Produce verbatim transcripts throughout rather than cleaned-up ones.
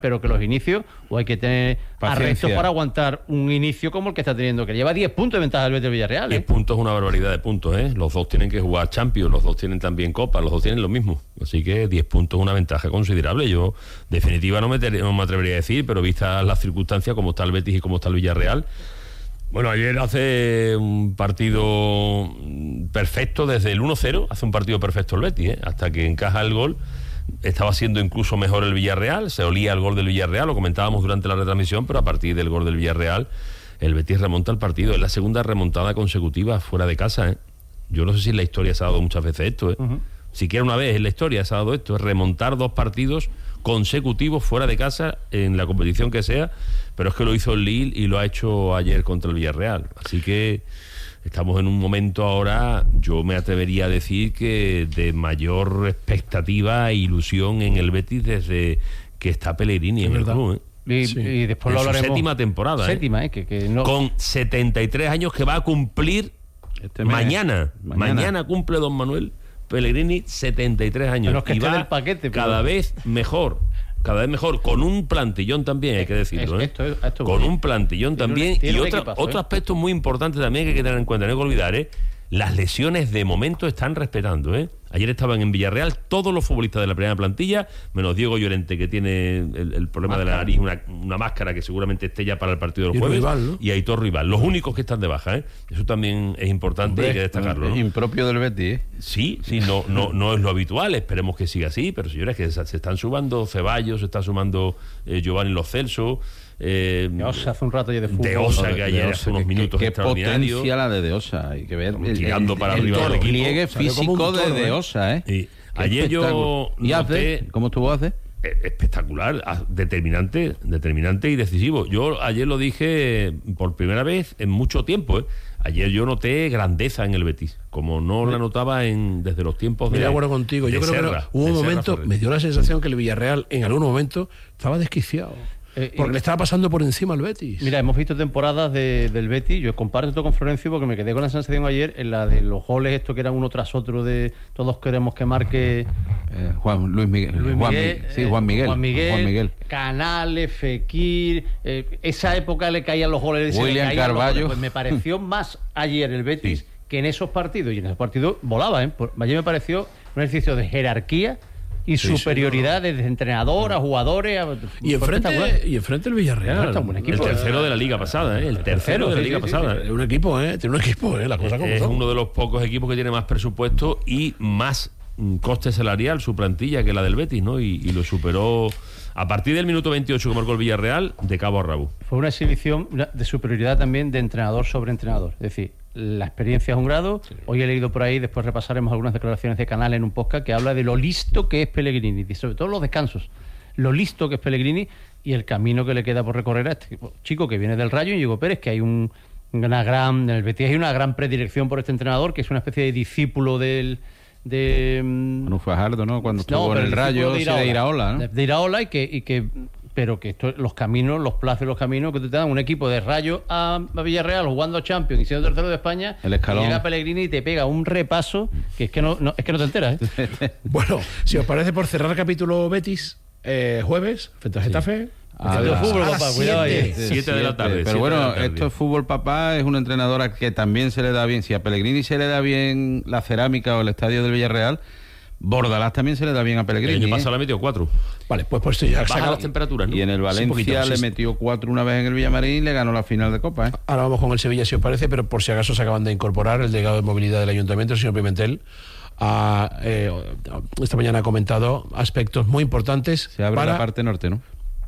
pero que los inicios, o hay que tener arrestos para aguantar un inicio como el que está teniendo, que lleva diez puntos de ventaja el Betis del Villarreal. ¿eh? diez puntos es una barbaridad de puntos, ¿eh? Los dos tienen que jugar Champions, los dos tienen también Copa, los dos tienen lo mismo. Así que diez puntos es una ventaja considerable. Yo, definitiva, no me, no me atrevería a decir, pero vistas las circunstancias, como está el Betis y como está el Villarreal. Bueno, ayer hace un partido perfecto desde el uno cero, hace un partido perfecto el Betis, ¿eh? Hasta que encaja el gol. Estaba siendo incluso mejor el Villarreal, se olía el gol del Villarreal, lo comentábamos durante la retransmisión, pero a partir del gol del Villarreal el Betis remonta el partido. Es la segunda remontada consecutiva fuera de casa, ¿eh? Yo no sé si en la historia se ha dado muchas veces esto, ¿eh? Uh-huh. Siquiera una vez en la historia se ha dado esto, es remontar dos partidos consecutivos fuera de casa en la competición que sea, pero es que lo hizo el Lille y lo ha hecho ayer contra el Villarreal. Así que estamos en un momento ahora, yo me atrevería a decir que de mayor expectativa e ilusión en el Betis desde que está Pellegrini en el club, ¿eh? Y, sí. y después en lo hablaremos. Séptima temporada, Séptima, ¿eh? ¿eh? Que, que no... Con setenta y tres años que va a cumplir este mañana. mañana. Mañana cumple don Manuel Pellegrini setenta y tres años. Pero es que y va del paquete, pero... cada vez mejor. Cada vez mejor, con un plantillón también, hay que decirlo, ¿eh? Esto, esto con un plantillón tiene también. Un, tiene y un otra, equipazo, otro ¿eh? aspecto muy importante también que hay que tener en cuenta, no hay que olvidar, ¿eh? Las lesiones de momento están respetando, ¿eh? Ayer estaban en Villarreal todos los futbolistas de la primera plantilla, menos Diego Llorente, que tiene el, el problema máscara. de la nariz, una, una máscara que seguramente esté ya para el partido del y jueves, rival, ¿no? Y Aitor Rival, los únicos que están de baja, ¿eh? Eso también es importante. Hombre, y hay que destacarlo, es ¿no? impropio del Betis, ¿eh? Sí, sí, no, no, no es lo habitual, esperemos que siga así, pero señores, que se están sumando Ceballos, se está sumando eh, Giovanni Lo Celso. Eh, de Osa hace un rato ya de fútbol. De Osa, que de ayer Osa, hace unos que, minutos qué extraordinarios. Potencia la de De Osa, hay que ver. El, tirando el, para el, arriba el del equipo. pliegue físico de De Osa, ¿eh? Y ayer yo ¿Y hace? ¿Cómo estuvo hace? Espectacular, determinante, determinante y decisivo. Yo ayer lo dije por primera vez en mucho tiempo, ¿eh? Ayer yo noté grandeza en el Betis, como no la notaba en desde los tiempos de. Estoy de acuerdo contigo. Yo creo Serra, que hubo un momento, Serra, me dio la sensación que el Villarreal en algún momento estaba desquiciado. Eh, porque eh, le estaba pasando por encima al Betis. Mira, hemos visto temporadas de, del Betis. Yo comparto esto con Florencio porque me quedé con la sensación ayer en la de los goles estos que eran uno tras otro de todos queremos que marque eh, Juan Luis Miguel, Luis Juan, Miguel, sí, Juan Miguel, Juan Miguel, Juan Miguel. Canales, Fekir, eh, esa época le caían los goles. William Carvalho. Pues me pareció más ayer el Betis sí. que en esos partidos y en esos partidos volaba. ¿eh? Ayer me pareció un ejercicio de jerarquía y sí, superioridad sí, no, no. desde entrenador a jugadores a... y enfrente y enfrente el Villarreal, está un buen equipo, el tercero de la liga pasada, ¿eh? el tercero de la liga sí, pasada, sí, sí. un equipo, ¿eh? tiene un equipo, ¿eh? la cosa como es son. Uno de los pocos equipos que tiene más presupuesto y más coste salarial su plantilla que la del Betis, ¿no? Y, y lo superó a partir del minuto veintiocho que marcó el Villarreal de cabo a rabo. Fue una exhibición de superioridad también de entrenador sobre entrenador, es decir, la experiencia es un grado. Sí. Hoy he leído por ahí, después repasaremos algunas declaraciones de Canal en un podcast que habla de lo listo que es Pellegrini, y sobre todo los descansos, lo listo que es Pellegrini y el camino que le queda por recorrer a este chico que viene del Rayo, Íñigo Pérez, que hay un, una gran, en el Betis hay una gran predilección por este entrenador, que es una especie de discípulo del de Manu Fajardo, ¿no? Cuando estuvo no, en el Rayo, de Iraola, de Iraola, ¿no? De, de Iraola y que, y que pero que esto, los caminos, los plazos y los caminos que te dan un equipo de Rayo a, a Villarreal jugando Champions y siendo tercero de España, el escalón. Llega Pellegrini y te pega un repaso que es que no, no es que no te enteras, ¿eh? Bueno, si os parece, por cerrar el capítulo Betis, eh, jueves frente a Getafe. Sí. A la, fútbol, papá, cuidado ahí. siete de la tarde. Pero bueno, esto es fútbol, papá. Es una entrenadora que también se le da bien. Si a Pellegrini se le da bien la cerámica o el estadio del Villarreal, Bordalás también se le da bien a Pellegrini. El año pasado ¿eh? le metió cuatro. Vale, pues por esto ya baja las temperaturas, ¿no? Y en el Valencia sí, poquito, le sí. metió cuatro una vez en el Villamarín y le ganó la final de Copa, ¿eh? Ahora vamos con el Sevilla, si os parece, pero por si acaso se acaban de incorporar el delegado de movilidad del Ayuntamiento, el señor Pimentel. A, eh, esta mañana ha comentado aspectos muy importantes. Se abre para, la parte norte, ¿no?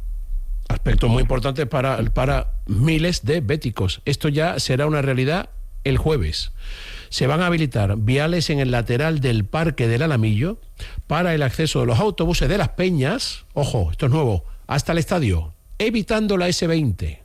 Aspectos muy importantes para, para miles de béticos. Esto ya será una realidad el jueves. Se van a habilitar viales en el lateral del Parque del Alamillo para el acceso de los autobuses de Las Peñas, ojo, esto es nuevo, hasta el estadio, evitando la ese veinte.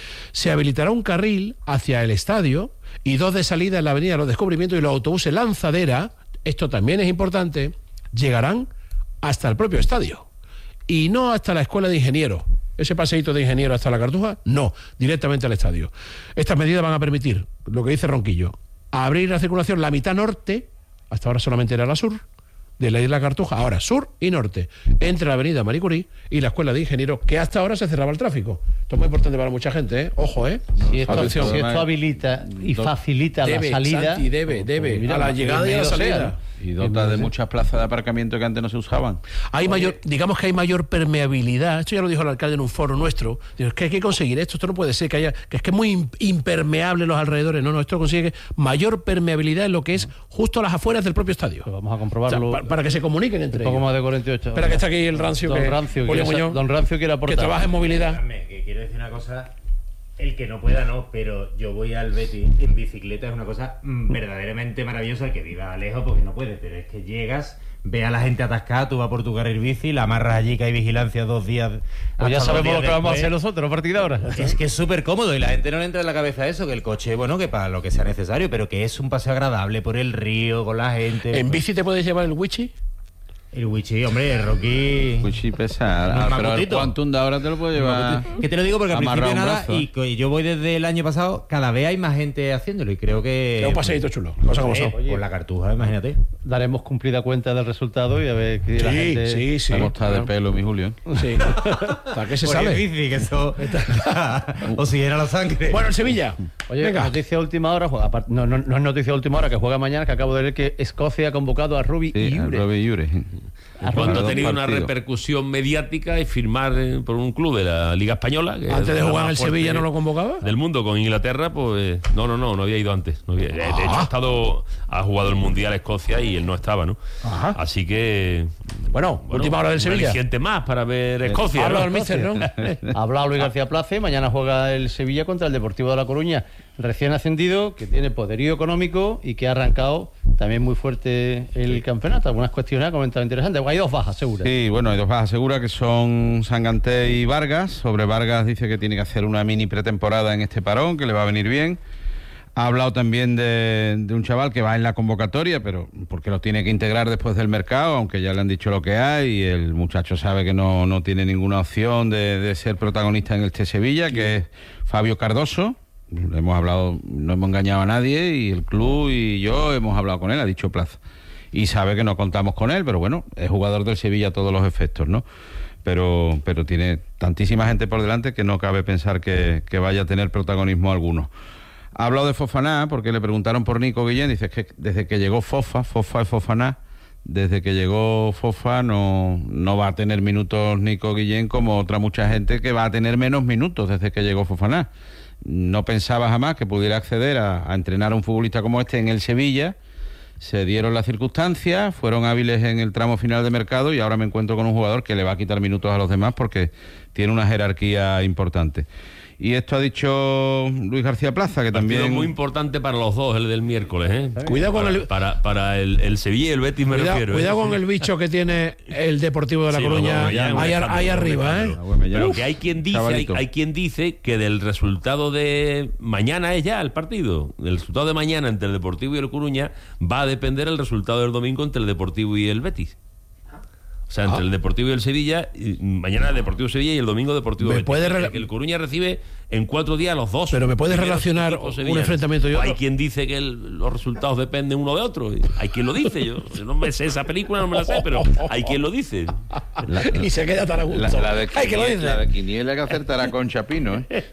Se habilitará un carril hacia el estadio y dos de salida en la avenida Los Descubrimientos, y los autobuses Lanzadera, esto también es importante, llegarán hasta el propio estadio y no hasta la Escuela de Ingenieros. Ese paseíto de Ingenieros hasta la Cartuja, no, directamente al estadio. Estas medidas van a permitir, lo que dice Ronquillo, abrir la circulación la mitad norte, hasta ahora solamente era la sur, de la isla Cartuja, ahora sur y norte, entre la avenida Marie Curie y la Escuela de Ingenieros, que hasta ahora se cerraba el tráfico. Esto es muy importante para mucha gente, ¿eh? Ojo, ¿eh? Si esto, Atención. si esto habilita y facilita Debe, la salida... Santi, debe, debe, mira, a la llegada y a la bienvenido salida. sea, ¿no? Y dota de muchas plazas de aparcamiento que antes no se usaban. Hay mayor, digamos que hay mayor permeabilidad. Esto ya lo dijo el alcalde en un foro nuestro. Digo, es que hay que conseguir esto. Esto no puede ser que haya, que es que es muy impermeable los alrededores. No, no, esto consigue mayor permeabilidad en lo que es justo a las afueras del propio estadio. Pues vamos a O sea, comprobarlo. pa- para que se comuniquen entre Un poco ellos. más de cuarenta y ocho. Espera que está aquí el rancio. Don que, Rancio, Julio quiere sa- Muñoz, Don Rancio quiere que aportar. trabaja en movilidad. Déjame, que quiero decir una cosa. El que no pueda no, pero yo voy al Betis en bicicleta, es una cosa mm, verdaderamente maravillosa. El que viva lejos porque no puede, pero es que llegas, ve a la gente atascada, tú vas por tu carril bici, la amarras allí que hay vigilancia dos días. Pues ya hasta dos sabemos días lo que vamos a después. hacer nosotros a partir de ahora. Es que es súper cómodo y la gente no le entra en la cabeza eso, que el coche, bueno, que para lo que sea necesario, pero que es un paseo agradable por el río, con la gente. ¿En bici te puedes llevar el Wichi? El Wichi, hombre, el Rocky... Pues sí, pesa. Un Ah, pero el macutito. Quantum de ahora te lo puedo llevar. Que te lo digo porque al amarrado principio a un nada, brazo, y, co- y yo voy desde el año pasado, cada vez hay más gente haciéndolo y creo que... Es un paseíto chulo. Cosa como Eh, son. por la Cartuja, imagínate. Daremos cumplida cuenta del resultado y a ver qué la Sí, gente... sí, sí. ¿Cómo está de Claro. pelo, mi Julio? Sí. ¿Para qué se Por el sabe? bici, que eso... o si era la sangre. Bueno, el Sevilla. Oye, Venga. noticia de última hora, juega- apart- no, no, no es noticia de última hora, que juega mañana, que acabo de leer que Escocia ha convocado a Ruby Sí, y a Ure. Robbie Jure. Cuando ha Dos tenido una partidos. repercusión mediática y firmar eh, por un club de la Liga Española. que Antes es de la jugar en más el fuerte Sevilla no lo convocaba. del mundo con Inglaterra, pues no, no, no, no había ido antes. No había- de, de hecho, ha estado, ha jugado el Mundial Escocia y él no estaba, ¿no? Ajá. Así que. Bueno, última hora del un Sevilla. aliciente más para ver Escocia. Habla ¿no? del míster, ¿no? Ha hablado Luis García Place, mañana juega el Sevilla contra el Deportivo de La Coruña, recién ascendido, que tiene poderío económico y que ha arrancado también muy fuerte el campeonato. Algunas cuestiones ha comentado interesantes. Hay dos bajas, seguras. Sí, bueno, hay dos bajas seguras que son Sanganté y Vargas. Sobre Vargas dice que tiene que hacer una mini pretemporada en este parón, que le va a venir bien. Ha hablado también de, de un chaval que va en la convocatoria, pero porque lo tiene que integrar después del mercado, aunque ya le han dicho lo que hay, y el muchacho sabe que no, no tiene ninguna opción de, de ser protagonista en este Sevilla, que es Fabio Cardoso. Le hemos hablado, no hemos engañado a nadie, y el club y yo hemos hablado con él, ha dicho Plaza. Y sabe que no contamos con él, pero bueno, es jugador del Sevilla a todos los efectos, ¿no? Pero, pero tiene tantísima gente por delante que no cabe pensar que, que vaya a tener protagonismo alguno. Ha hablado de Fofaná porque le preguntaron por Nico Guillén. Dice que desde que llegó Fofa, Fofa es Fofaná, desde que llegó Fofa no, no va a tener minutos Nico Guillén como otra mucha gente que va a tener menos minutos desde que llegó Fofaná. No pensaba jamás que pudiera acceder a, a entrenar a un futbolista como este en el Sevilla. Se dieron las circunstancias, fueron hábiles en el tramo final de mercado y ahora me encuentro con un jugador que le va a quitar minutos a los demás porque tiene una jerarquía importante. Y esto ha dicho Luis García Plaza, que Partido también... muy importante para los dos, el del miércoles, ¿eh? Cuidado con para, el- Para, para el, el Sevilla y el Betis, me Cuidado, refiero. ¿eh? cuidado con el bicho que tiene el Deportivo de La Sí, Coruña vamos, ya, un ahí, escándalo, ahí un arriba, ¿eh? escándalo. Bueno, ya. Pero Uf, que hay quien dice, hay, chavalito. hay quien dice que del resultado de mañana es ya el partido. Del resultado de mañana entre el Deportivo y el Coruña va a depender el resultado del domingo entre el Deportivo y el Betis. O sea, entre Ah. el Deportivo y el Sevilla, y mañana el Deportivo Sevilla y el domingo Deportivo ¿Me Betis. puede El- rela- el Coruña recibe en cuatro días a los dos. Pero ¿me puedes primeros relacionar equipos un sevillanos. enfrentamiento y O otro? Hay quien dice que el- los resultados dependen uno de otro. Hay quien lo dice. Yo, yo no me sé esa película, no me la sé, pero hay quien lo dice. La, Y se queda tan a gusto. la- la de Ay, que lo Quiniela, dice. la de Quiniela que acertará con Chapino, ¿eh?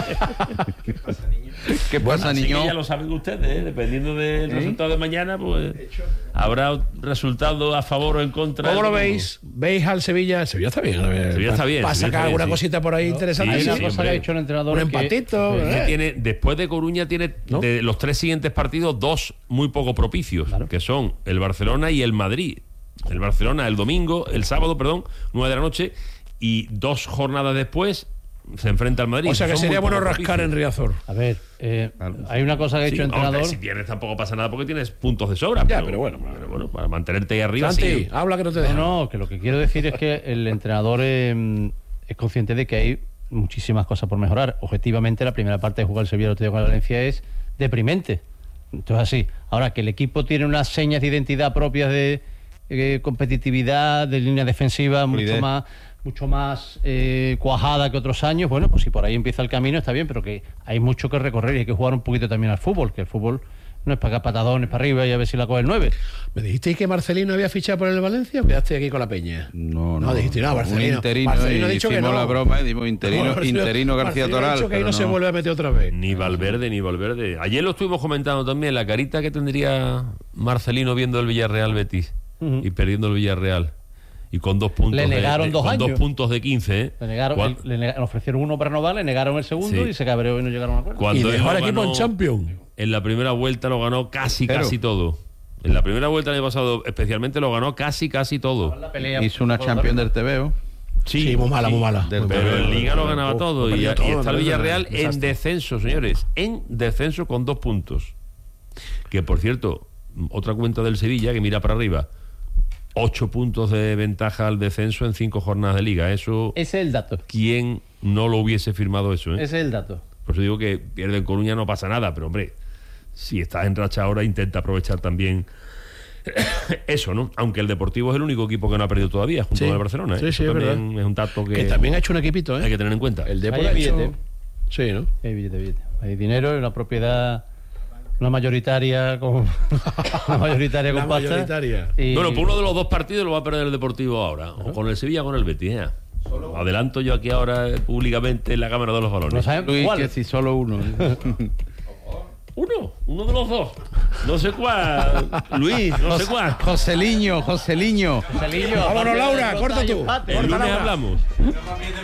¿Qué pasa, Así que niño? ya lo saben ustedes, ¿eh? Dependiendo del resultado de mañana, pues habrá resultado a favor o en contra. ¿Cómo lo del domingo. veis? ¿Veis al Sevilla? Sevilla está bien. Sevilla está bien, Para Sevilla sacar está bien, alguna sí. cosita por ahí interesante. Hay Sí, una sí, cosa hombre. que ha dicho el entrenador Un que- empatito. Es que ¿eh? tiene, después de Coruña tiene ¿No? de los tres siguientes partidos dos muy poco propicios, que son el Barcelona y el Madrid. El Barcelona el domingo, el sábado, perdón, nueve de la noche, y dos jornadas después se enfrenta al Madrid. O sea que Son muy sería bueno poco rascar propicios. en Riazor. A ver, eh, hay una cosa que ha Sí, dicho el hombre, entrenador. si tienes tampoco pasa nada porque tienes puntos de sobra. Ya, pero bueno. pero bueno, para mantenerte ahí arriba. Santi, sí. habla que no te No, deja. no, que lo que quiero decir es que el entrenador eh, es consciente de que hay muchísimas cosas por mejorar. Objetivamente, la primera parte de jugar el Sevilla el otro día con la Valencia es deprimente. Entonces, así. Ahora, que el equipo tiene unas señas de identidad propias de eh, competitividad, de línea defensiva mucho Fluidez. más mucho más eh, cuajada que otros años, bueno, pues si por ahí empieza el camino está bien, pero que hay mucho que recorrer y hay que jugar un poquito también al fútbol, que el fútbol no es para acá patadones para arriba y a ver si la coge el nueve. ¿Me dijisteis que Marcelino había fichado por el Valencia o quedaste aquí con la peña? No, no. No, dijiste, no, Marcelino. Un interino, Marcelino ha y dicho que hicimos no. la broma y dimos interino, No, Marcelino- interino García Marcelino ha Toral. dicho que ahí pero no se vuelve a meter otra vez. Ni Valverde, ni Valverde. Ayer lo estuvimos comentando también, la carita que tendría Marcelino viendo el Villarreal Betis Ujú. y perdiendo el Villarreal. Y con dos puntos Le negaron de, de- dos con años. dos puntos de quince, ¿eh? Le negaron, Cuan- le, le ofrecieron uno para renovar, le negaron el segundo Sí. y se cabreó y no llegaron a un acuerdo. Y cuando él dejó lo al equipo ganó- en Champions. En la primera vuelta lo ganó casi, Pero- casi todo. En la primera vuelta del año pasado, especialmente, lo ganó casi, casi todo. La pelea hizo una por Champions la- del T V O. Sí, muy mala, muy mala. Del- Muy Pero mala. en Liga lo ganaba Uf, todo. lo Y, perdió y todo, está el me parece Villarreal un en desastre. descenso, señores. En descenso con dos puntos. Que, por cierto, otra cuenta del Sevilla que mira para arriba. Ocho puntos de ventaja al descenso en cinco jornadas de Liga. Eso, Ese es el dato. ¿quién no lo hubiese firmado eso? ¿eh? Ese es el dato. Por eso digo que pierde en Coruña, no pasa nada. Pero, hombre, si estás en racha ahora, intenta aprovechar también eso, ¿no? Aunque el Deportivo es el único equipo que no ha perdido todavía, junto Sí. con el Barcelona. ¿eh? Sí, sí, Eso es también verdad. es un dato que, Que también ha hecho un equipito, ¿eh? hay que tener en cuenta. El Depor Ahí ha hay hecho... billete. Sí, ¿no? Hay billete, billete. Hay dinero y una propiedad, una mayoritaria con una mayoritaria con La pasta. mayoritaria. Y- Bueno, pues uno de los dos partidos lo va a perder el Deportivo ahora, o con el Sevilla o con el Betis. ¿eh? Adelanto yo aquí ahora eh, públicamente en la Cámara de los Balones. no sabemos Luis, cuál. que si solo uno. Uno, uno de los dos. No sé cuál. Luis, no sé cuál. Joseliño, Joseliño. Joselillo, Vámonos, aparte de Laura, derrota corta y tú. empate. El lunes Laura. hablamos.